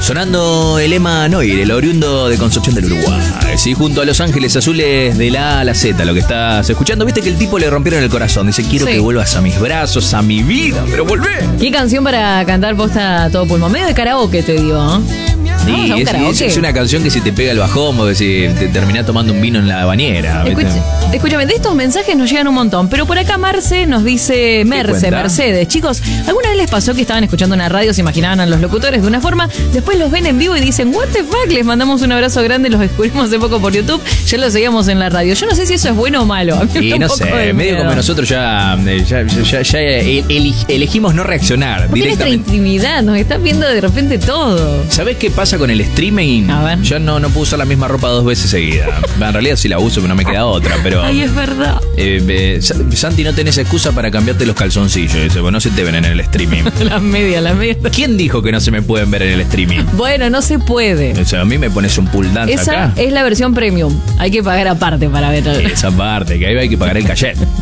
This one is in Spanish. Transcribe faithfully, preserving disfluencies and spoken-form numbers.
Sonando el Ema Noir, el oriundo de Concepción del Uruguay. Sí, junto a Los Ángeles Azules de la A a la Z, lo que estás escuchando. Viste que el tipo le rompieron el corazón. Dice, quiero sí. que vuelvas a mis brazos, a mi vida, pero volvé. ¿Qué canción para cantar posta a todo pulmón? Medio de karaoke, te digo, ¿eh? Sí, es, es, es una canción que si te pega el bajón o que si te terminás tomando un vino en la bañera. Escucha, escúchame, de estos mensajes nos llegan un montón, pero por acá Marce nos dice, Merce, Mercedes, chicos, ¿alguna vez les pasó que estaban escuchando una radio, se imaginaban a los locutores de una forma, después los ven en vivo y dicen, what the fuck, les mandamos un abrazo grande, los descubrimos hace poco por YouTube, ya los seguíamos en la radio? Yo no sé si eso es bueno o malo. A mí y no sé, medio como nosotros ya, ya, ya, ya elegimos no reaccionar porque directamente. Nuestra intimidad, nos estás viendo de repente todo. ¿Sabés qué pasa con el streaming? A ver. Yo no, no puedo usar la misma ropa dos veces seguida. En realidad sí la uso, pero no me queda otra. Pero, ay, es verdad. Eh, eh, Santi, no tenés excusa para cambiarte los calzoncillos. Dice, bueno, no se te ven en el streaming. Las medias, las medias. ¿Quién dijo que no se me pueden ver en el streaming? Bueno, no se puede. O sea, a mí me pones un pull dance Esa acá. Es la versión premium. Hay que pagar aparte para ver. Esa parte, que ahí hay que pagar el cachet.